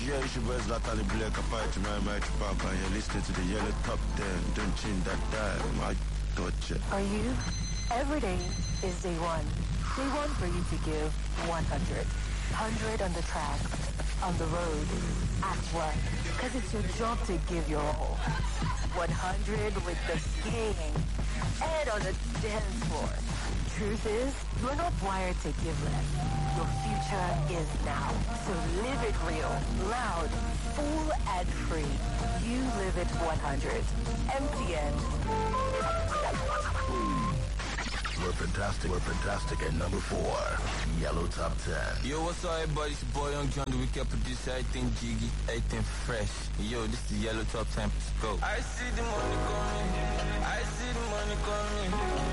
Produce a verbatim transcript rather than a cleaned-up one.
Yeah, it's your boys Natalie Black, a fight to my match back, and you're listening to the Yellow Top ten. Don't change that dial, my gotcha. Are you? Every day is day one. Day one for you to give one hundred. one hundred on the track, on the road, at work. Because it's your job to give your all. one hundred with the gang and on the dance floor. Truth is, you're not wired to give less. Your future is now. So live it real, loud, full and free. You live it one hundred. M T N. We're fantastic. We're fantastic at number four. Yellow Top ten. Yo, what's up, everybody? It's your boy Young John, the weekend producer. Everything jiggy, everything fresh. Yo, this is Yellow Top ten. Let's go. I see the money coming. I see the money coming.